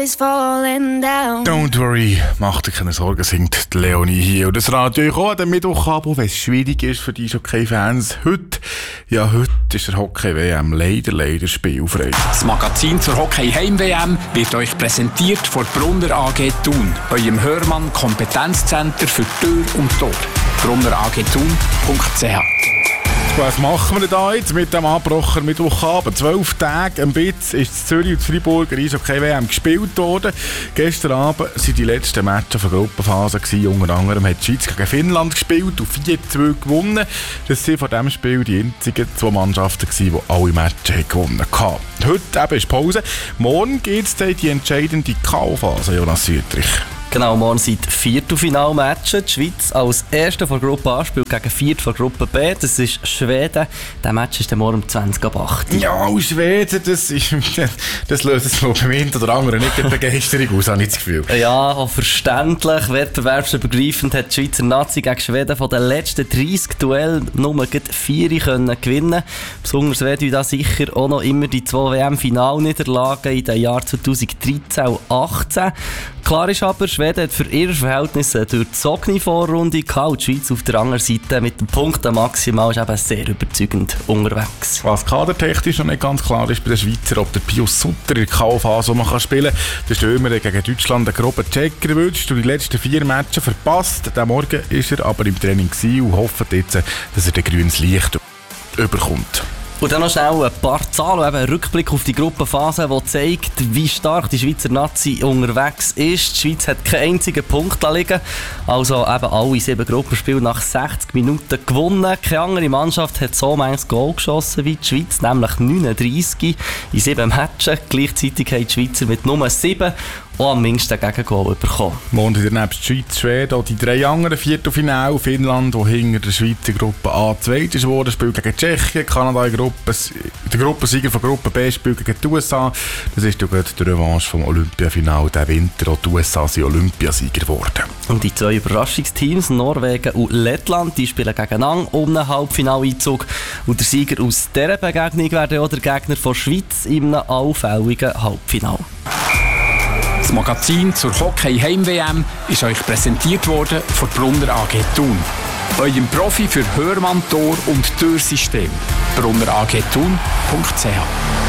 Don't worry, mach dir keine Sorgen, singt Leonie hier. Und das Radio ich auch am Mittwochabend, wenn es schwierig ist für die Eishockey-Fans. Heute ist der Hockey-WM leider spielfrei. Das Magazin zur Hockey-Heim-WM wird euch präsentiert von Brunner AG Thun, eurem Hörmann-Kompetenzcenter für Tür und Tor. brunneragthun.ch. Was machen wir da jetzt mit dem Abbrocher Mittwochabend? 12 Tage am Bitz ist in Zürich und Freiburger Eishockey-WM gespielt worden. Gestern Abend waren die letzten Matches der Gruppenphase. Unter anderem hat die Schweiz gegen Finnland gespielt und 4-2 gewonnen. Das waren von diesem Spiel die einzigen 2 Mannschaften, die alle Matches gewonnen haben. Heute eben ist Pause. Morgen geht es in die entscheidende K.O.-Phase, Jonas Südrich. Genau, morgen sind Viertelfinalmatches. Die Schweiz als Erste von Gruppe A spielt gegen Vierte von Gruppe B. Das ist Schweden. Der Match ist dann morgen um 20:08. Ja, Schweden, das löst es bei mir oder anderen nicht die Begeisterung aus, habe ich das Gefühl. Ja, auch verständlich. Wettbewerbsübergreifend hat die Schweizer Nazi gegen Schweden von den letzten 30 Duellen nur 4 gewinnen können. Besonders werden da sicher auch noch immer die 2 WM-Finalniederlagen in den Jahren 2013 und 2018. Klar ist aber, Schweden hat für ihre Verhältnisse durch die Sogni Vorrunde gehabt. Die Schweiz auf der anderen Seite mit dem Punkten maximal ist eben sehr überzeugend unterwegs. Was kadertechnisch noch nicht ganz klar ist bei den Schweizer, ob der Pius Sutter in der K.O.-Phase spielen kann. Der Stürmer gegen Deutschland einen groben Checker erwischt und die letzten 4 Matches verpasst. Diesen Morgen war er aber im Training und hofft jetzt, dass er den grünes Licht überkommt. Und dann noch schnell ein paar Zahlen, eben ein Rückblick auf die Gruppenphase, die zeigt, wie stark die Schweizer Nazi unterwegs ist. Die Schweiz hat keinen einzigen Punkt liegen, also eben alle 7 Gruppenspiele nach 60 Minuten gewonnen. Keine andere Mannschaft hat so manches Goal geschossen wie die Schweiz, nämlich 39 in 7 Matches. Gleichzeitig haben die Schweizer mit nur 7 auch am wenigsten Gegengoal bekommen. Morgen wieder nebst Schweiz, Schweden auch die 3 anderen Viertelfinale. Finnland, die hinter der Schweizer Gruppe A zweit ist geworden, spielt gegen Tschechien. Kanada der Gruppensieger von Gruppe B spielt gegen die USA. Das ist ja gerade der Revanche vom Olympiafinale diesen Winter. Auch die USA sind Olympiasieger geworden. Und die 2 Überraschungsteams, Norwegen und Lettland, die spielen gegeneinander um einen Halbfinaleinzug. Und der Sieger aus dieser Begegnung wäre auch der Gegner von Schweiz in einem allfälligen Halbfinale. Das Magazin zur Hockey-Heim-WM ist euch präsentiert worden von Brunner AG Thun, eurem Profi für Hörmann, Tor und Türsystem. brunneragthun.ch.